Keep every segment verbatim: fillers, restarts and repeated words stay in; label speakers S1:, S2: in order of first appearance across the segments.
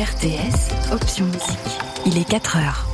S1: R T S, option musique. Il est quatre heures.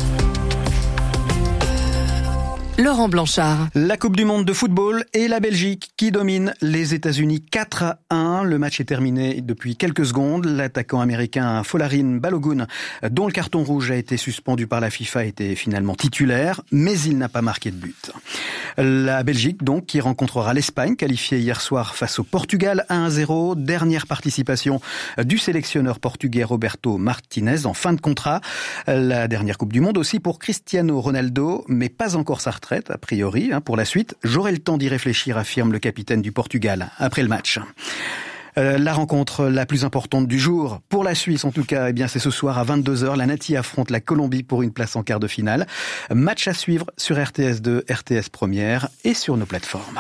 S1: Laurent Blanchard.
S2: La Coupe du Monde de football et la Belgique qui domine les États-Unis quatre à un. Le match est terminé depuis quelques secondes. L'attaquant américain Folarin Balogun, dont le carton rouge a été suspendu par la FIFA, était finalement titulaire, mais il n'a pas marqué de but. La Belgique, donc, qui rencontrera l'Espagne, qualifiée hier soir face au Portugal un à zéro. Dernière participation du sélectionneur portugais Roberto Martinez en fin de contrat. La dernière Coupe du Monde aussi pour Cristiano Ronaldo, mais pas encore sa retraite. A priori, hein, pour la suite, j'aurai le temps d'y réfléchir, affirme le capitaine du Portugal après le match. Euh, la rencontre la plus importante du jour, pour la Suisse en tout cas, eh bien c'est ce soir à vingt-deux heures. La Nati affronte la Colombie pour une place en quart de finale. Match à suivre sur R T S deux, R T S Première et sur nos plateformes.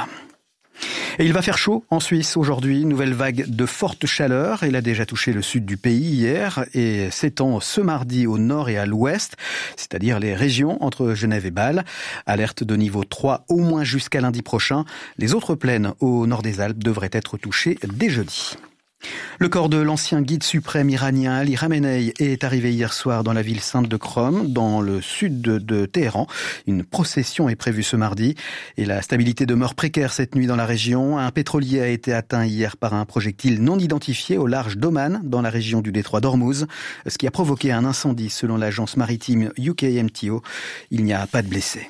S2: Et il va faire chaud en Suisse aujourd'hui, nouvelle vague de forte chaleur. Elle a déjà touché le sud du pays hier et s'étend ce mardi au nord et à l'ouest, c'est-à-dire les régions entre Genève et Bâle. Alerte de niveau trois au moins jusqu'à lundi prochain. Les autres plaines au nord des Alpes devraient être touchées dès jeudi. Le corps de l'ancien guide suprême iranien Ali Khamenei est arrivé hier soir dans la ville sainte de Qom, dans le sud de, de Téhéran. Une procession est prévue ce mardi et la stabilité demeure précaire cette nuit dans la région. Un pétrolier a été atteint hier par un projectile non identifié au large d'Oman, dans la région du détroit d'Ormuz, ce qui a provoqué un incendie selon l'agence maritime U K M T O. Il n'y a pas de blessés.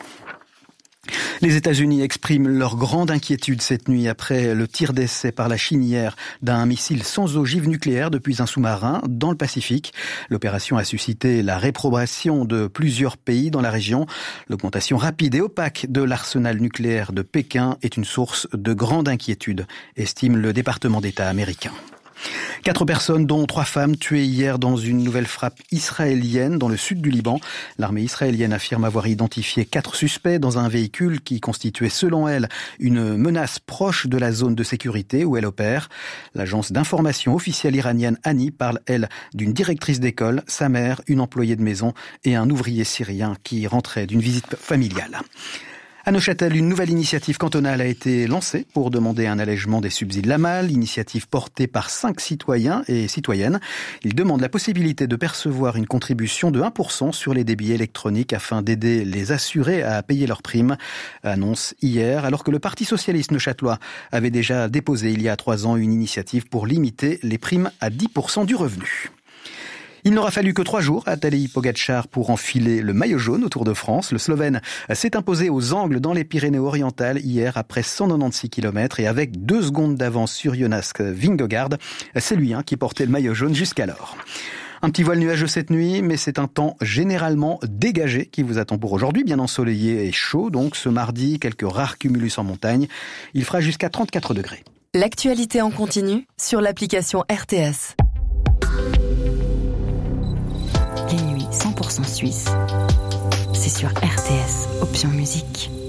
S2: Les États-Unis expriment leur grande inquiétude cette nuit après le tir d'essai par la Chine hier d'un missile sans ogive nucléaire depuis un sous-marin dans le Pacifique. L'opération a suscité la réprobation de plusieurs pays dans la région. L'augmentation rapide et opaque de l'arsenal nucléaire de Pékin est une source de grande inquiétude, estime le département d'État américain. Quatre personnes, dont trois femmes, tuées hier dans une nouvelle frappe israélienne dans le sud du Liban. L'armée israélienne affirme avoir identifié quatre suspects dans un véhicule qui constituait, selon elle, une menace proche de la zone de sécurité où elle opère. L'agence d'information officielle iranienne Ani parle, elle, d'une directrice d'école, sa mère, une employée de maison et un ouvrier syrien qui rentrait d'une visite familiale. À Neuchâtel, une nouvelle initiative cantonale a été lancée pour demander un allègement des subsides L A M A L, initiative portée par cinq citoyens et citoyennes. Ils demandent la possibilité de percevoir une contribution de un pour cent sur les débits électroniques afin d'aider les assurés à payer leurs primes. Annonce hier, alors que le Parti socialiste neuchâtelois avait déjà déposé il y a trois ans une initiative pour limiter les primes à dix pour cent du revenu. Il n'aura fallu que trois jours à Tadej Pogačar pour enfiler le maillot jaune au Tour de France. Le Slovène s'est imposé aux angles dans les Pyrénées-Orientales hier après cent quatre-vingt-seize kilomètres et avec deux secondes d'avance sur Jonas Vingegaard. C'est lui hein, qui portait le maillot jaune jusqu'alors. Un petit voile nuageux cette nuit, mais c'est un temps généralement dégagé qui vous attend pour aujourd'hui, bien ensoleillé et chaud. Donc ce mardi, quelques rares cumulus en montagne. Il fera jusqu'à trente-quatre degrés.
S1: L'actualité en continu sur l'application R T S. Les nuits cent pour cent suisse, c'est sur R T S, option musique.